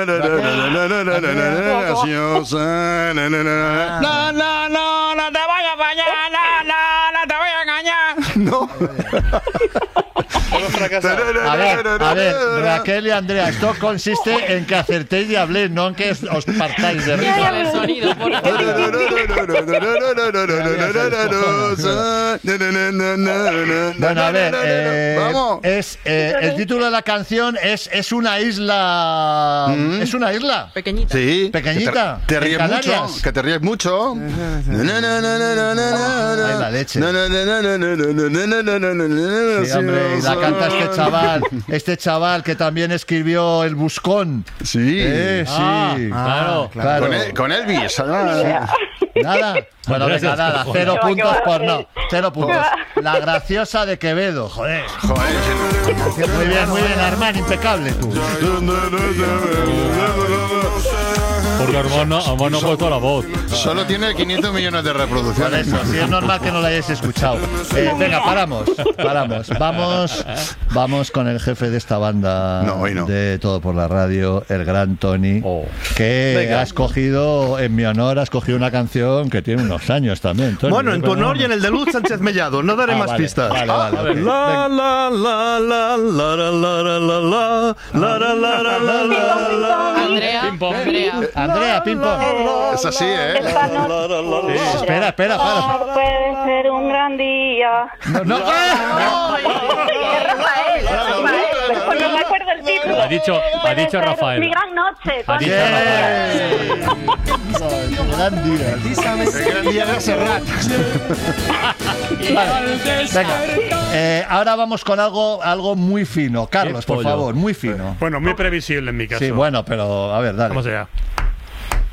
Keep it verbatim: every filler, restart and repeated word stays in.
graciosa. No, no, no, no te voy a fallar, no, no, no te voy a engañar. No. A ver, a ver, Raquel y Andrea, esto consiste en que acertéis y habléis, no en que os partáis de risa. El sonido, por favor. Bueno, a ver, eh, es, eh, el título de la canción es Es una isla... ¿Mm? ¿Es una isla? Pequeñita. Sí. Pequeñita. Que te, te ríes mucho. Que te ríes mucho. Ay, la leche. Sí, hombre, y la canta este chaval, este chaval que también escribió El Buscón. Sí. Eh, sí. Ah, claro, claro. Con, el, con Elvis. Ah. Nada. Bueno, venga, nada. Cero puntos por no. Cero puntos. La graciosa de Quevedo. Joder. Joder. Muy bien, muy bien, Armán. Impecable tú. Porque Armán no, Armán no ha puesto la voz. Solo tiene quinientos millones de Por reproducciones. eso, sí es normal que no la hayáis escuchado. Eh, venga, paramos, paramos. Vamos, vamos con el jefe de esta banda No, hoy no. de Todo por la Radio, el gran Tony, Oh. que Venga. ha escogido, en mi honor, ha escogido una canción que tiene unos años también, Tony. Bueno, en tu honor y en el de Luz Sánchez Mellado. No daré Ah, más vale, pistas. Vale, vale. ok. La la la la la la la la la la la la la la la la. Andrea, Pim, pom. Andrea. Andrea, pim pom. Es así, ¿eh? Esta noche Espera, espera, para. puede ser un gran día. No, no. Es Rafael, es Rafael. Porque me acuerdo el título. Ha dicho, ha Puede dicho ser Rafael. Mi gran noche. Ha dicho Rafael. Bien. Gran día. El gran día de Serrat. Vale, venga. Eh, ahora vamos con algo, algo muy fino. Carlos, Qué por pollo. favor, muy fino. Bueno, muy previsible en mi caso. Sí, bueno, pero a ver, dale. Vamos allá.